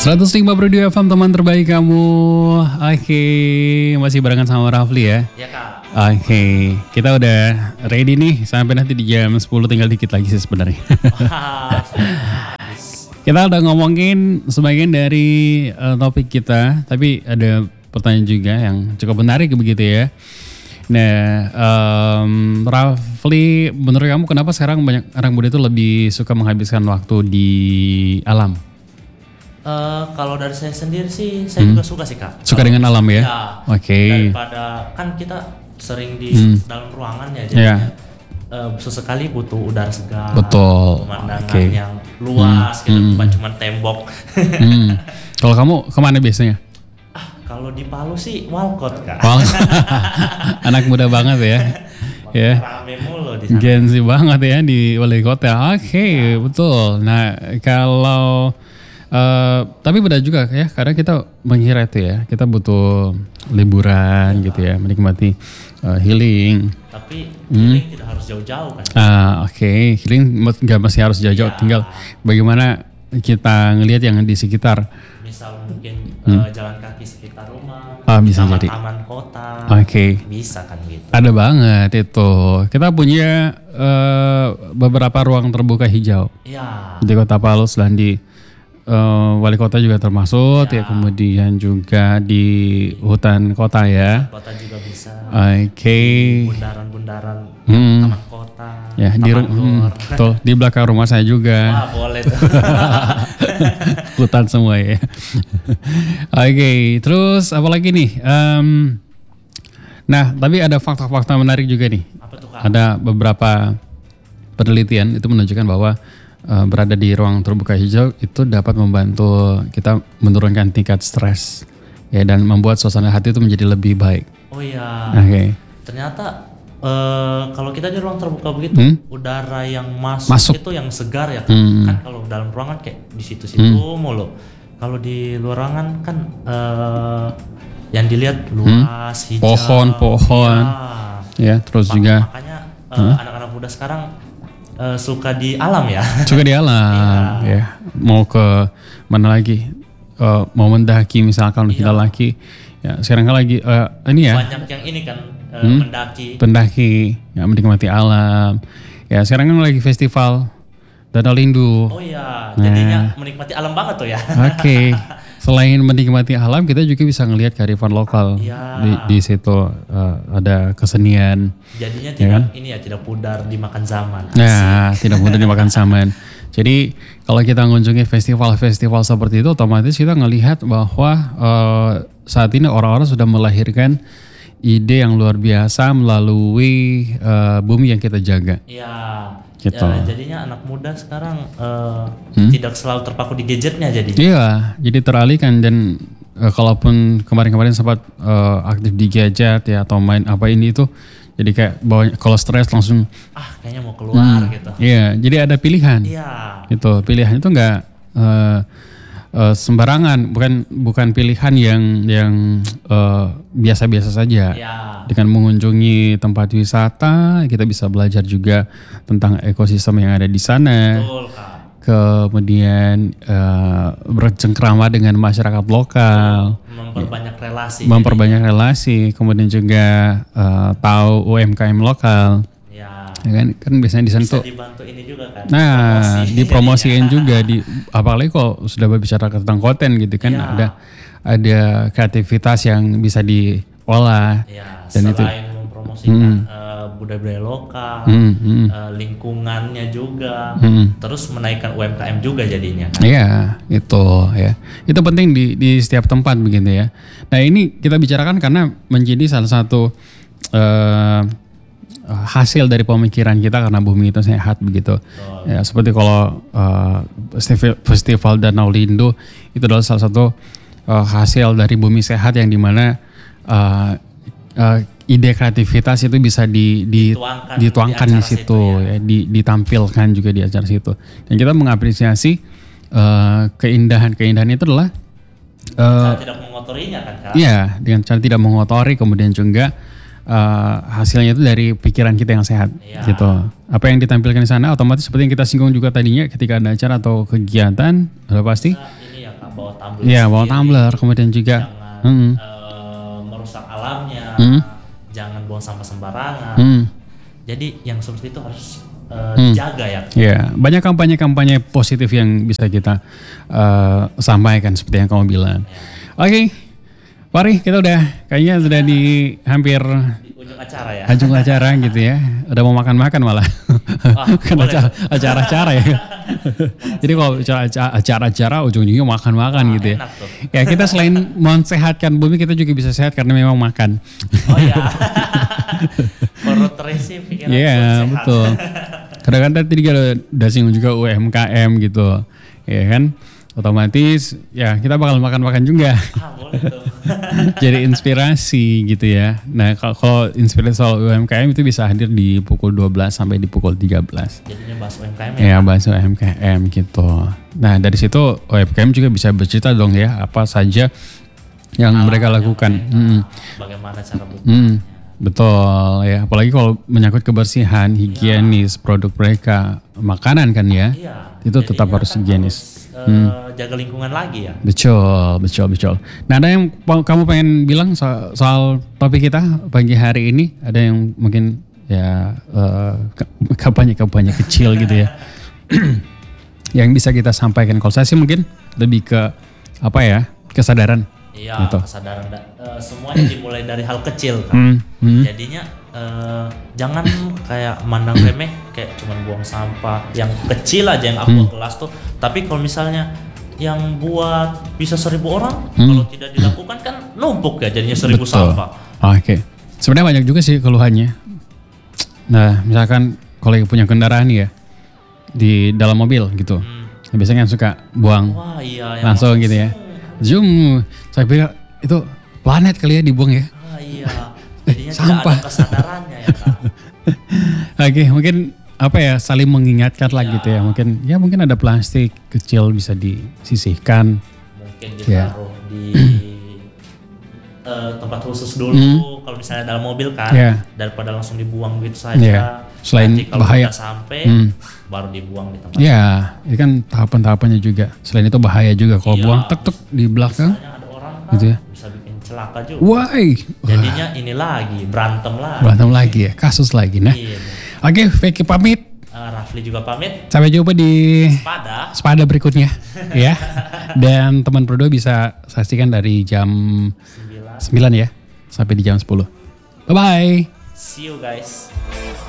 105 FM teman terbaik kamu. Oke, masih barengan sama Rafli ya. Ya Kak. Oke, kita udah ready nih sampai nanti di jam 10, tinggal dikit lagi sih sebenarnya. Kita udah ngomongin sebagian dari topik kita, tapi ada pertanyaan juga yang cukup menarik begitu ya. Nah, Rafli, menurut kamu kenapa sekarang banyak orang muda itu lebih suka menghabiskan waktu di alam? Kalau dari saya sendiri sih, saya juga suka sih Kak. Suka dengan alam ya? Ya, Oke. daripada kan kita sering di dalam ruangan ya, jadi sesekali butuh udara segar, Betul. pemandangan yang luas gitu, bukan cuma tembok. Kalau kamu kemana biasanya? Kalau di Palu sih Walcott Kak. Wah, anak muda banget ya. Ya. Rame mulu di sana. Gen Z banget ya di wali kota. Oke, betul. Nah, kalau tapi beda juga ya, kadang kita mengira itu ya, kita butuh liburan gitu ya, menikmati healing. Tapi healing tidak harus jauh-jauh kan. Oke. Healing nggak mesti harus jauh-jauh, tinggal bagaimana kita ngelihat yang di sekitar. Misal mungkin jalan kaki sekitar rumah, Bisa jadi. taman kota. Oke. Bisa kan gitu. Ada banget itu. Kita punya beberapa ruang terbuka hijau Iya. di Kota Palu, selain di wali kota juga termasuk ya, kemudian juga di hutan kota ya. Kota juga bisa. Oke. Bundaran-bundaran taman kota. Ya, betul, di belakang rumah saya juga. Wah, boleh tuh. Hutan semua ya. Oke, terus apa lagi nih? Nah, tapi ada fakta-fakta menarik juga nih. Apa tuh Kak? Ada beberapa penelitian itu menunjukkan bahwa berada di ruang terbuka hijau itu dapat membantu kita menurunkan tingkat stres ya, dan membuat suasana hati itu menjadi lebih baik. Oh iya. Oke. Ternyata kalau kita di ruang terbuka begitu, udara yang masuk itu yang segar ya. Kan kalau dalam ruangan kayak di situ-situ mulu. Kalau di luar ruangan kan yang dilihat luas, hijau, pohon-pohon. Ya, terus juga makanya anak-anak muda sekarang suka di alam ya. Suka di alam ya. Mau ke mana lagi? Mau mendaki misalkan kita lagi. Ya, sekarang kan lagi ini ya. Banyak yang ini kan Pendaki ya, menikmati alam. Ya, sekarang kan lagi festival Danau Lindu. Oh iya, jadinya menikmati alam banget tuh ya. Oke. Selain menikmati alam, kita juga bisa ngelihat kearifan lokal. Di situ ada kesenian. Jadinya tidak tidak pudar dimakan zaman. Nah, tidak mudah dimakan zaman. Jadi kalau kita mengunjungi festival-festival seperti itu, otomatis kita ngelihat bahwa saat ini orang-orang sudah melahirkan ide yang luar biasa melalui bumi yang kita jaga. Iya. Gitu. Ya, jadinya anak muda sekarang tidak selalu terpaku di gadgetnya jadinya. Iya, jadi teralihkan, dan kalaupun kemarin-kemarin sempat aktif di gadget ya atau main apa ini itu, jadi kayak kalau stres langsung kayaknya mau keluar gitu. Iya, jadi ada pilihan. Iya. Itu pilihan itu enggak sembarangan, bukan pilihan yang biasa-biasa saja. Ya. Dengan mengunjungi tempat wisata, kita bisa belajar juga tentang ekosistem yang ada di sana. Betul, Kak. Kemudian bercengkrama dengan masyarakat lokal, memperbanyak relasi, kemudian juga tahu UMKM lokal. Ya kan biasanya di sana tuh dibantu ini juga kan. Nah, dipromosiin juga apalagi kalau sudah berbicara tentang konten gitu kan, ada kreativitas yang bisa diolah. Ya, dan selain mempromosikan budaya-budaya lokal, lingkungannya juga, terus menaikkan UMKM juga jadinya. Iya, itu ya. Itu penting di setiap tempat begitu ya. Nah, ini kita bicarakan karena menjadi salah satu hasil dari pemikiran kita karena bumi itu sehat begitu. Ya, seperti kalau festival Danau Lindu itu adalah salah satu hasil dari bumi sehat yang dimana ide kreativitas itu bisa dituangkan di situ ya, ditampilkan juga di acara situ. Dan kita mengapresiasi keindahan itu adalah tidak mengotorinya kan Kak? Iya, dengan cara tidak mengotori, kemudian juga hasilnya itu dari pikiran kita yang sehat, gitu. Apa yang ditampilkan di sana otomatis seperti yang kita singgung juga tadinya, ketika ada acara atau kegiatan, udah pasti bawa tumbler. Iya, bawa tumbler, kemudian juga jangan merusak alamnya, jangan buang sampah sembarangan. Jadi yang seperti itu harus dijaga ya. Iya, banyak kampanye-kampanye positif yang bisa kita sampaikan seperti yang kamu bilang. Oke, Fahri, kita kayaknya sudah di hampir ujung acara ya. Ujung acara gitu ya. Udah mau makan-makan malah. Kan acara-acara ya. Jadi kalau acara-acara ujung-ujungnya makan-makan gitu ya. Ya kita selain mensehatkan bumi, kita juga bisa sehat karena memang makan. Oh iya. Perut terisi pikiran sehat. Betul. Kadang-kadang tadi udah singgung juga UMKM gitu. Ya kan. Otomatis ya kita bakal makan-makan juga. Boleh tuh. Jadi inspirasi gitu ya. Nah kalau inspirasi soal UMKM itu bisa hadir di pukul 12 sampai di pukul 13. Jadinya bahas UMKM ya? Ya bahas UMKM gitu. Nah dari situ UMKM juga bisa bercerita dong ya apa saja yang mereka lakukan. Bagaimana cara berbuatnya. Betul ya, apalagi kalau menyangkut kebersihan, higienis produk mereka, makanan kan ya. Iya. Itu tetap harus higienis. Jaga lingkungan lagi ya. Betul. Nah ada yang kamu pengen bilang soal topik kita pagi hari ini? Ada yang mungkin ya kampanye-kampanye kecil gitu ya, yang bisa kita sampaikan. Kalau saya sih mungkin lebih ke apa ya, kesadaran. Iya, gitu. Kesadaran. Semuanya dimulai dari hal kecil kan. Jadinya jangan kayak mandang remeh kayak cuman buang sampah yang kecil aja yang aku kelas tuh. Tapi kalau misalnya yang buat bisa 1.000 orang, kalau tidak dilakukan kan numpuk ya jadinya 1.000 sampah. Oke. Sebenarnya banyak juga sih keluhannya. Nah, misalkan kalau punya kendaraan ya di dalam mobil gitu. Biasanya kan suka buang langsung gitu ya. Zoom, saya pikir itu planet kali ya dibuang ya. Iya, jadinya sampah. Tidak ada kesadarannya ya Kak. Oke, mungkin apa ya, saling mengingatkan lah gitu ya. Mungkin ada plastik kecil bisa disisihkan. Mungkin ditaruh di tempat khusus dulu kalau misalnya dalam mobil kan, daripada langsung dibuang gitu saja. Selain nanti kalau bahaya udah sampai baru dibuang di tempat. Ya, ini kan tahapan-tahapannya juga. Selain itu bahaya juga kalau buang tek di belakang. Ada orang gitu ya. bisa bikin celaka juga. Why? Jadinya ini lagi berantem lagi ya, kasus lagi. Nah, oke, Vicky pamit. Rafli juga pamit. Sampai jumpa di Spada berikutnya ya. Dan teman Prodo bisa saksikan dari jam 9 ya sampai di jam 10. Bye bye. See you guys.